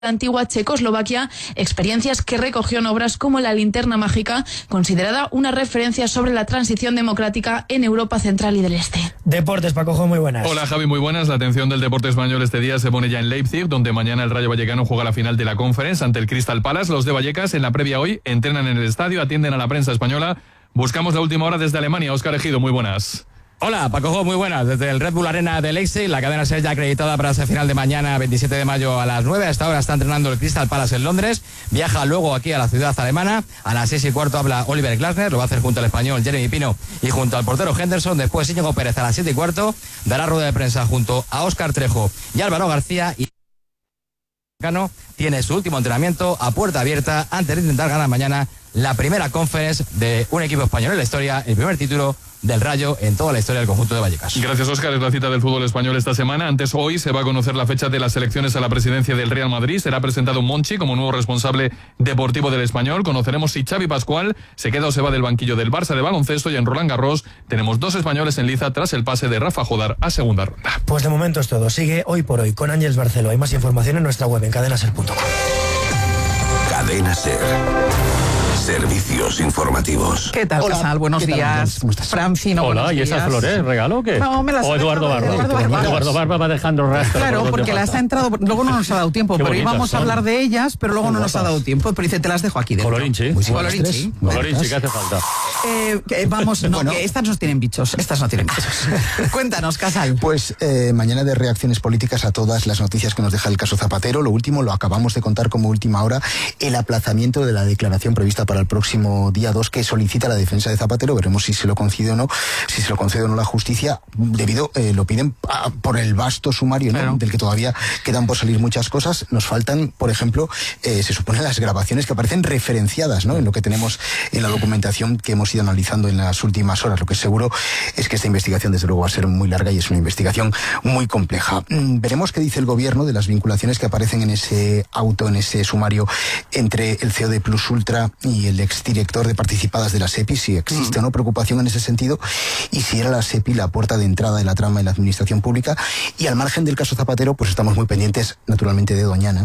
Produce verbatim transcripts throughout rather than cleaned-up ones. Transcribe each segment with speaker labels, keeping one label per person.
Speaker 1: la antigua Checoslovaquia, experiencias que recogió en obras como La linterna mágica, considerada una referencia sobre la transición democrática en Europa Central y del Este.
Speaker 2: Deportes, Pacojo, muy buenas.
Speaker 3: Hola Javi, muy buenas. La atención del deporte español este día se pone ya en Leipzig, donde mañana el Rayo Vallecano juega la final de la Conference ante el Crystal Palace. Los de Vallecas, en la previa hoy, entrenan en el estadio, atienden a la prensa española. Buscamos la última hora desde Alemania. Óscar Ejido, muy buenas.
Speaker 4: Hola, Pacojo, muy buenas. Desde el Red Bull Arena de Leipzig, la cadena SER ya acreditada para esa final de mañana, veintisiete de mayo a las nueve. A esta hora está entrenando el Crystal Palace en Londres. Viaja luego aquí a la ciudad alemana. A las seis y cuarto habla Oliver Glasner. Lo va a hacer junto al español Jeremy Pino y junto al portero Henderson. Después Íñigo Pérez a las siete y cuarto. Dará rueda de prensa junto a Óscar Trejo y Álvaro García. Y tiene su último entrenamiento a puerta abierta antes de intentar ganar mañana la primera conference de un equipo español en la historia, el primer título del Rayo en toda la historia del conjunto de Vallecas.
Speaker 3: Gracias, Óscar. Es la cita del fútbol español esta semana. Antes, hoy se va a conocer la fecha de las elecciones a la presidencia del Real Madrid. Será presentado Monchi como nuevo responsable deportivo del Español. Conoceremos si Xavi Pascual se queda o se va del banquillo del Barça de baloncesto, y en Roland Garros tenemos dos españoles en liza tras el pase de Rafa Jodar a segunda ronda.
Speaker 2: Pues de momento es todo. Sigue Hoy por Hoy con Ángeles Barceló. Hay más información en nuestra web en cadena ser punto com.
Speaker 5: Cadena SER. Servicios informativos.
Speaker 6: ¿Qué tal,
Speaker 7: Hola.
Speaker 6: Casal? Buenos
Speaker 7: ¿Qué tal,
Speaker 6: días.
Speaker 7: ¿Cómo estás?
Speaker 6: Francino,
Speaker 8: Hola,
Speaker 6: buenos
Speaker 8: ¿y esas
Speaker 6: días.
Speaker 8: flores? ¿Regalo o qué?
Speaker 6: No, me las
Speaker 8: O
Speaker 6: ha
Speaker 8: Eduardo
Speaker 6: dejado
Speaker 8: Barba.
Speaker 6: Eduardo Barba.
Speaker 8: Eduardo Barba va dejando rastro.
Speaker 6: Claro,
Speaker 8: por
Speaker 6: porque
Speaker 8: donde
Speaker 6: las
Speaker 8: pasa.
Speaker 6: ha entrado, luego no nos ha dado tiempo,
Speaker 8: Qué
Speaker 6: pero
Speaker 8: bonitas
Speaker 6: íbamos a
Speaker 8: son.
Speaker 6: hablar de ellas, pero luego
Speaker 8: Muy
Speaker 6: no nos ha
Speaker 8: guapas.
Speaker 6: dado tiempo, pero dice, te las dejo aquí dentro.
Speaker 8: Colorinchi.
Speaker 7: Muy
Speaker 6: Colorinchi.
Speaker 8: Colorinchi, ¿qué hace falta?
Speaker 6: Eh, que vamos, no,
Speaker 7: Bueno.
Speaker 6: que estas no tienen bichos, estas no tienen bichos. Cuéntanos, Casal.
Speaker 7: Pues eh, mañana de reacciones políticas a todas las noticias que nos deja el caso Zapatero. Lo último lo acabamos de contar como última hora, el aplazamiento de la declaración prevista para el próximo día dos que solicita la defensa de Zapatero. Veremos si se lo concede o no, si se lo concede o no la justicia, debido, eh, lo piden a, por el vasto sumario, ¿no?
Speaker 6: Claro.
Speaker 7: Del que todavía quedan por salir muchas cosas. Nos faltan, por ejemplo, eh, se supone las grabaciones que aparecen referenciadas, ¿no? En lo que tenemos en la documentación que hemos ido analizando en las últimas horas. Lo que es seguro es que esta investigación desde luego va a ser muy larga y es una investigación muy compleja. Mm, veremos qué dice el gobierno de las vinculaciones que aparecen en ese auto, en ese sumario entre el C E O de Plus Ultra y el exdirector de participadas de la SEPI, si existe o no preocupación en ese sentido, y si era la SEPI la puerta de entrada de la trama en la administración pública. Y al margen del caso Zapatero, pues estamos muy pendientes, naturalmente, de Doñana,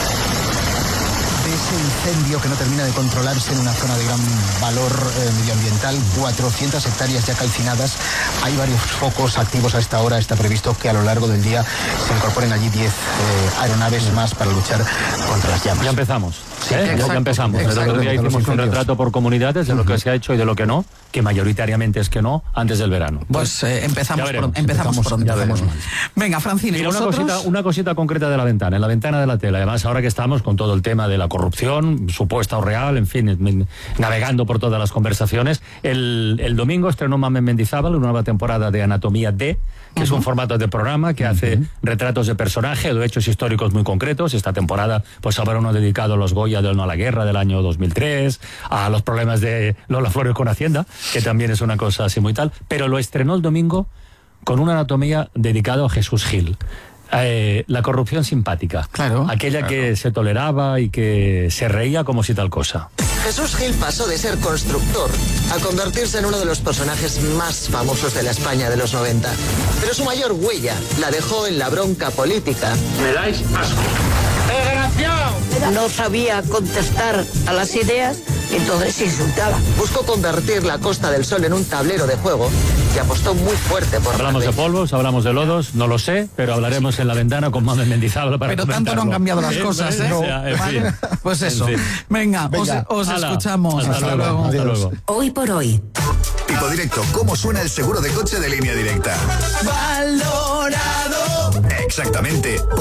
Speaker 7: de ese incendio que no termina de controlarse en una zona de gran valor eh, medioambiental, cuatrocientas hectáreas ya calcinadas. Hay varios focos activos a esta hora. Está previsto que a lo largo del día se incorporen allí diez eh, aeronaves más para luchar contra las llamas.
Speaker 8: Ya empezamos. ¿eh? Ya-
Speaker 6: exacto,
Speaker 8: ya empezamos. El
Speaker 6: exacto.
Speaker 8: otro día hicimos un retrato por comunidades de lo que se ha hecho y de lo que no, que mayoritariamente es que no, antes del verano.
Speaker 6: Pues eh, empezamos,
Speaker 8: Ya veremos.
Speaker 6: pronto, empezamos,
Speaker 7: Empezamos-
Speaker 6: pronto.
Speaker 8: ya veremos.
Speaker 6: Venga, Francino, ¿y
Speaker 8: Mira, una
Speaker 6: vosotros?
Speaker 8: cosita, una cosita concreta de la ventana, en la ventana de la tela. Además, ahora que estamos con todo el tema de la corrupción, supuesta o real, en fin, en- navegando por todas las conversaciones, el, el domingo estrenó Mamen Mendizábal una nueva temporada de Anatomía D, que es un formato de programa que hace retratos de personaje, de hechos históricos muy concretos. Esta temporada, pues habrá uno dedicado a los Goya del No a la Guerra del año dos mil tres, a los problemas de Lola Flores con Hacienda, que también es una cosa así muy tal, pero lo estrenó el domingo con una anatomía dedicado a Jesús Gil. Eh, la corrupción simpática.
Speaker 6: Claro.
Speaker 8: Aquella que se toleraba y que se reía como si tal cosa.
Speaker 9: Jesús Gil pasó de ser constructor a convertirse en uno de los personajes más famosos de la España de los noventa. Pero su mayor huella la dejó en la bronca política.
Speaker 10: Me dais asco.
Speaker 11: No sabía contestar a las ideas, entonces insultaba.
Speaker 9: Buscó convertir la Costa del Sol en un tablero de juego y apostó muy fuerte por
Speaker 8: Hablamos de
Speaker 9: Madrid.
Speaker 8: polvos, hablamos de lodos, no lo sé, pero hablaremos en la ventana con Mamen Mendizábal para
Speaker 6: Pero tanto no han
Speaker 8: comentarlo.
Speaker 6: cambiado las
Speaker 8: Eh,
Speaker 6: cosas, ¿eh?
Speaker 8: o sea, en
Speaker 6: Vale.
Speaker 8: fin.
Speaker 6: Pues eso.
Speaker 8: En fin.
Speaker 6: Venga,
Speaker 7: Venga.
Speaker 6: os, os
Speaker 8: Hala,
Speaker 6: escuchamos.
Speaker 8: hasta
Speaker 6: Hasta,
Speaker 8: luego,
Speaker 6: luego.
Speaker 8: hasta
Speaker 7: Adiós.
Speaker 8: luego.
Speaker 11: Hoy por hoy.
Speaker 5: Tipo directo, ¿cómo suena el seguro de coche de Línea Directa?
Speaker 6: Valorado.
Speaker 5: Exactamente.